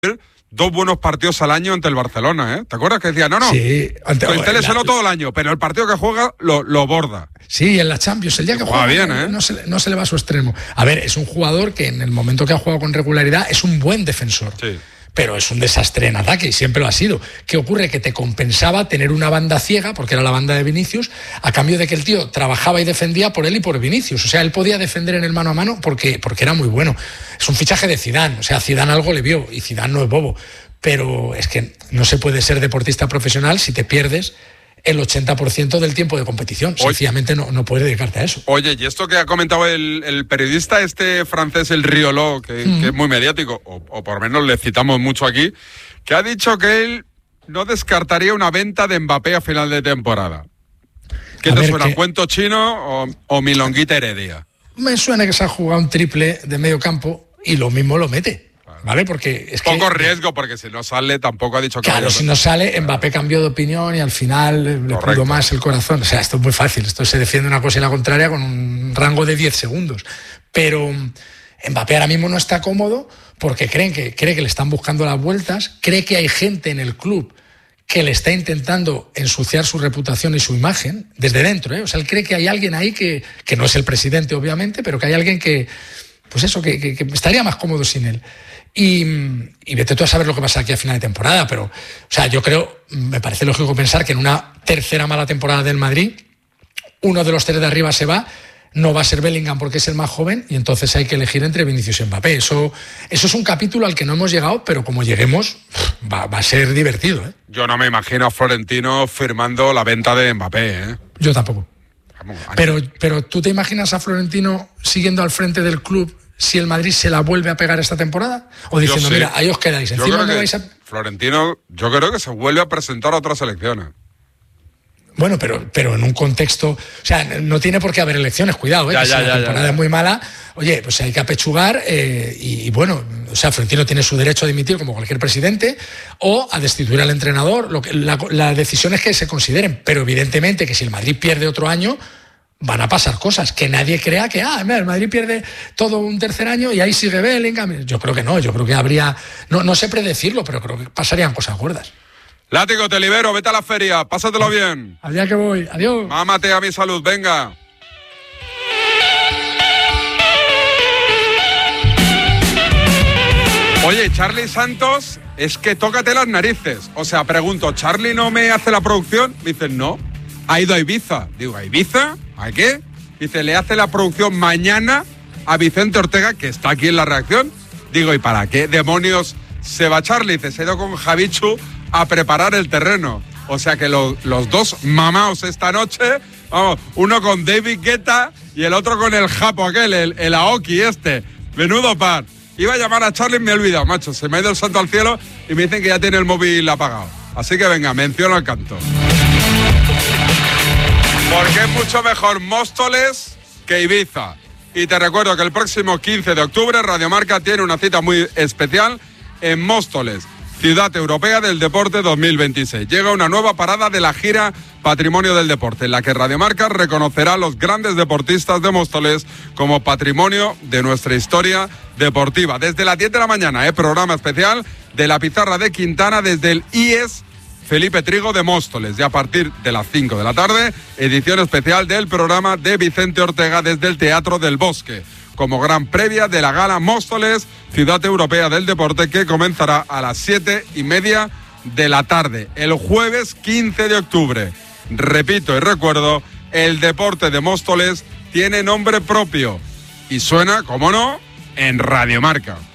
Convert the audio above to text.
2 buenos partidos al año ante el Barcelona, ¿eh? ¿Te acuerdas que decía, no? Sí, Cointeleselo todo el año, pero el partido que juega lo borda. Sí, en la Champions, el día que juega bien, ¿eh? no se le va a su extremo. A ver, es un jugador que en el momento que ha jugado con regularidad es un buen defensor. Sí. Pero es un desastre en ataque y siempre lo ha sido. ¿Qué ocurre? Que te compensaba tener una banda ciega, porque era la banda de Vinicius, a cambio de que el tío trabajaba y defendía por él y por Vinicius. O sea, él podía defender en el mano a mano porque era muy bueno. Es un fichaje de Zidane. O sea, Zidane algo le vio y Zidane no es bobo. Pero es que no se puede ser deportista profesional si te pierdes el 80% del tiempo de competición. Sencillamente no puedes dedicarte a eso. Oye, y esto que ha comentado el periodista francés, el Riolo, que es muy mediático, o por lo menos le citamos mucho aquí, que ha dicho que él no descartaría una venta de Mbappé a final de temporada. ¿Qué te suena? ¿Cuento chino o milonguita Heredia? Me suena que se ha jugado un triple de medio campo y lo mismo lo mete. ¿Vale? Porque es poco riesgo, porque si no sale, tampoco ha dicho que... Claro, si no sale, Mbappé cambió de opinión y al final le pudo más el corazón. O sea, esto es muy fácil. Esto se defiende una cosa y la contraria con un rango de 10 segundos. Pero Mbappé ahora mismo no está cómodo porque cree que le están buscando las vueltas, cree que hay gente en el club que le está intentando ensuciar su reputación y su imagen desde dentro, ¿eh? O sea, él cree que hay alguien ahí que no es el presidente, obviamente, pero que hay alguien que estaría más cómodo sin él. Y vete tú a saber lo que pasa aquí a final de temporada, pero, o sea, yo creo, me parece lógico pensar que en una tercera mala temporada del Madrid, uno de los 3 de arriba se va, no va a ser Bellingham porque es el más joven, y entonces hay que elegir entre Vinicius y Mbappé. Eso es un capítulo al que no hemos llegado, pero como lleguemos, va a ser divertido, ¿eh? Yo no me imagino a Florentino firmando la venta de Mbappé, ¿eh? Yo tampoco. Pero ¿tú te imaginas a Florentino siguiendo al frente del club si el Madrid se la vuelve a pegar esta temporada? O diciendo, sí, mira, ahí os quedáis. Encima me vais a... Florentino, yo creo que se vuelve a presentar a otras elecciones. Bueno, pero en un contexto... O sea, no tiene por qué haber elecciones, cuidado, ¿eh? Si la temporada es muy mala, oye, pues hay que apechugar y bueno, o sea, Florentino tiene su derecho a dimitir como cualquier presidente o a destituir al entrenador, las decisiones que se consideren. Pero evidentemente que si el Madrid pierde otro año, van a pasar cosas, que nadie crea que el Madrid pierde todo un tercer año y ahí sigue Bellingham. Yo creo que no, yo creo que habría, no sé predecirlo, pero creo que pasarían cosas gordas. Látigo, te libero, vete a la feria, pásatelo bien. Al día que voy, adiós. Mámate a mi salud, venga. Oye, Charlie Santos, es que tócate las narices. O sea, pregunto, ¿Charlie no me hace la producción? Me dicen, no. Ha ido a Ibiza. Digo, ¿a Ibiza? ¿A qué? Dice, le hace la producción mañana a Vicente Ortega, que está aquí en la redacción. Digo, ¿y para qué demonios se va Charlie? Dice, se ha ido con Javichu a preparar el terreno. O sea que los dos mamaos esta noche, vamos, uno con David Guetta y el otro con el japo aquel, el Aoki este. Menudo par. Iba a llamar a Charlie y me he olvidado, macho. Se me ha ido el santo al cielo y me dicen que ya tiene el móvil apagado. Así que venga, menciono al canto. Porque es mucho mejor Móstoles que Ibiza. Y te recuerdo que el próximo 15 de octubre Radio Marca tiene una cita muy especial en Móstoles, Ciudad Europea del Deporte 2026. Llega una nueva parada de la gira Patrimonio del Deporte, en la que Radio Marca reconocerá a los grandes deportistas de Móstoles como patrimonio de nuestra historia deportiva. Desde las 10 de la mañana, programa especial de la Pizarra de Quintana desde el IES Felipe Trigo de Móstoles. Y a partir de las 5 de la tarde, edición especial del programa de Vicente Ortega desde el Teatro del Bosque, como gran previa de la gala Móstoles, Ciudad Europea del Deporte, que comenzará a las 7:30 de la tarde, el jueves 15 de octubre. Repito y recuerdo, el deporte de Móstoles tiene nombre propio y suena, como no, en Radio Marca.